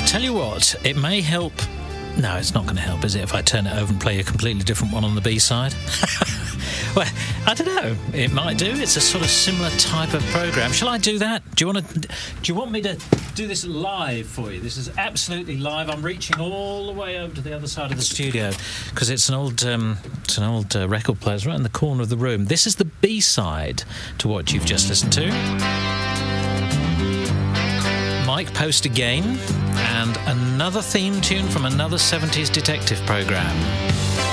Tell you what, it may help. No, it's not going to help, is it, if I turn it over and play a completely different one on the B-side? Well, I don't know. It might do. It's a sort of similar type of programme. Shall I do that? Do you want me to do this live for you? This is absolutely live. I'm reaching all the way over to the other side of the studio because it's an old record player. It's right in the corner of the room. This is the B-side to what you've just listened to. Mike Post again, and another theme tune from another 70s detective programme.